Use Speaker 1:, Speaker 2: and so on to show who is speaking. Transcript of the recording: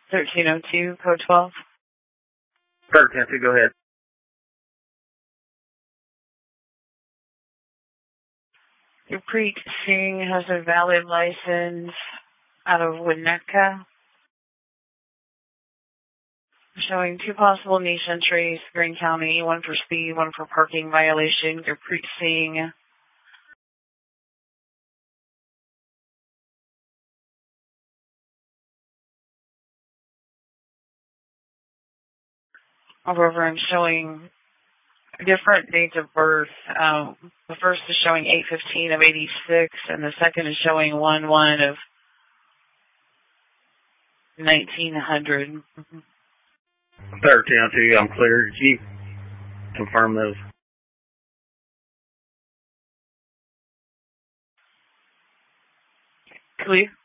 Speaker 1: 1302, code 12.
Speaker 2: 1302, go ahead.
Speaker 1: Your Singh has a valid license out of Winnetka. Showing 2 possible niche entries, Greene County, 1 for speed, 1 for parking violation. Your Singh. However, I'm showing different dates of birth. The first is showing 8/15 of 86, and the second is showing 1/1 of 1900.
Speaker 2: 1302, I'm clear. Can you confirm those?
Speaker 1: Clear.